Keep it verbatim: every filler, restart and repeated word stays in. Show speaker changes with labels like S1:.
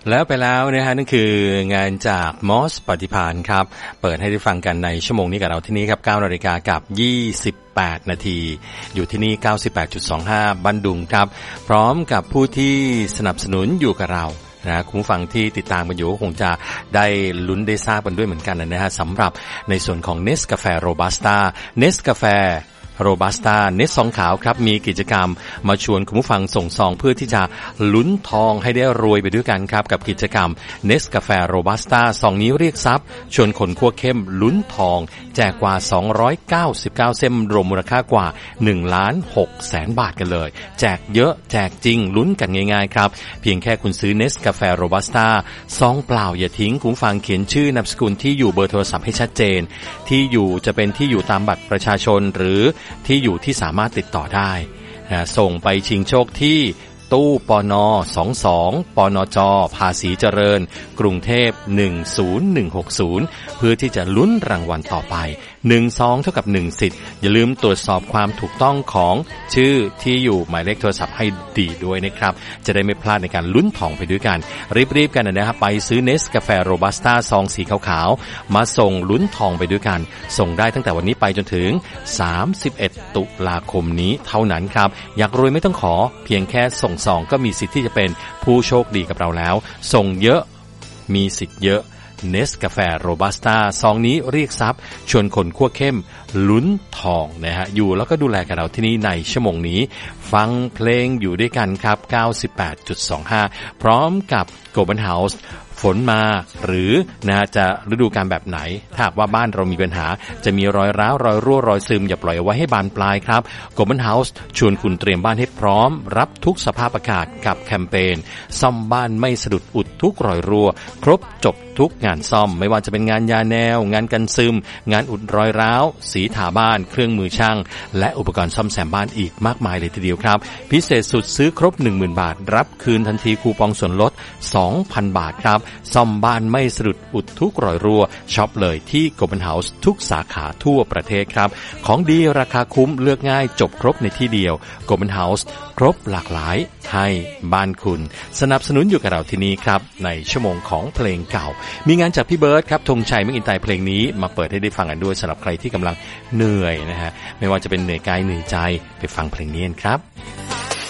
S1: แล้วไปแล้วนะฮะนั่นคืองานจากมอสปฏิภาณครับเปิดให้ได้ฟังกันในชั่วโมงนี้กับเราที่นี่ครับ เก้านาฬิกากับยี่สิบแปดนาทีอยู่ที่นี่ เก้าสิบแปดจุดสองห้า บันดุงครับพร้อมกับผู้ที่สนับสนุนอยู่กับเรานะคุณผู้ฟังที่ติดตามกันอยู่คงจะได้ลุ้นได้ทราบกันด้วยเหมือนกันนะฮะสำหรับในส่วนของ Nescafe Robusta Nescafeโรบัสต้าเนสซองขาวครับมีกิจกรรมมาชวนคุณผู้ฟังส่งซองเพื่อที่จะลุ้นทองให้ได้รวยไปด้วยกันครับกับกิจกรรมเนสกาแฟโรบัสต้าซองนี้เรียกทรัพย์ชวนคนคั่วเข้มลุ้นทองแจกกว่าสองร้อยเก้าสิบเก้าเส้นรวมมูลค่ากว่าหนึ่งล้านหกแสนบาทกันเลยแจกเยอะแจกจริงลุ้นกันง่ายๆครับเพียงแค่คุณซื้อเนสกาแฟโรบัสต้าซองเปล่าอย่าทิ้งคุณฟังเขียนชื่อนามสกุลที่อยู่เบอร์โทรศัพท์ให้ชัดเจนที่อยู่จะเป็นที่อยู่ตามบัตรประชาชนหรือที่อยู่ที่สามารถติดต่อได้นะส่งไปชิงโชคที่ตู้ปนสองสองปนจภาษีเจริญกรุงเทพหนึ่งศูนย์หนึ่งหกศูนย์เพื่อที่จะลุ้นรางวัลต่อไปหนึ่งซองเท่ากับหนึ่งสิทธิ์อย่าลืมตรวจสอบความถูกต้องของชื่อที่อยู่หมายเลขโทรศัพท์ให้ดีด้วยนะครับจะได้ไม่พลาดในการลุ้นทองไปด้วยกันรีบๆกันนะครับไปซื้อเนสกาแฟโรบัสต้าซองสีขาวๆมาส่งลุ้นทองไปด้วยกันส่งได้ตั้งแต่วันนี้ไปจนถึงสามสิบเอ็ดตุลาคมนี้เท่านั้นครับอยากรวยไม่ต้องขอเพียงแค่ส่งซองก็มีสิทธิ์ที่จะเป็นผู้โชคดีกับเราแล้วส่งเยอะมีสิทธิ์เยอะเนสกาแฟโรบัสต้าซองนี้เรียกทรัพย์ชวนคนคั่วเข้มลุ้นทองนะฮะอยู่แล้วก็ดูแลกับเราที่นี่ในชั่วโมงนี้ฟังเพลงอยู่ด้วยกันครับ เก้าสิบแปดจุดสองห้า พร้อมกับ Golden House ฝนมาหรือนะจะฤดูกาลแบบไหนถ้าว่าบ้านเรามีปัญหาจะมีรอยร้าวรอยรั่วรอยซึมอย่าปล่อยเอาไว้ให้บานปลายครับ Golden House ชวนคุณเตรียมบ้านให้พร้อมรับทุกสภาพอากาศกับแคมเปญซ่อมบ้านไม่สะดุดอุดทุกรอยรั่วครบจบทุกงานซ่อมไม่ว่าจะเป็นงานยาแนวงานกันซึมงานอุดรอยร้าวสีถาบ้านเครื่องมือช่างและอุปกรณ์ซ่อมแซมบ้านอีกมากมายเลยทีเดียวครับพิเศษสุดซื้อครบ หนึ่งหมื่น บาทรับคืนทันทีคูปองส่วนลด สองพัน บาทครับซ่อมบ้านไม่สะดุดอุดทุกรอยรั่วช็อปเลยที่ Golden House ทุกสาขาทั่วประเทศครับของดีราคาคุ้มเลือกง่ายจบครบในที่เดียว Golden House ครบหลากหลายให้บ้านคุณสนับสนุนอยู่กับเราที่นี่ครับในชั่วโมงของเพลงเก่ามีงานจากพี่เบิร์ดครับธงชัยเมฆอินไตเพลงนี้มาเปิดให้ได้ฟังกันด้วยสำหรับใครที่กำลังเหนื่อยนะฮะไม่ว่าจะเป็นเหนื่อยกายเหนื่อยใจไปฟังเพลงนี้กันครับ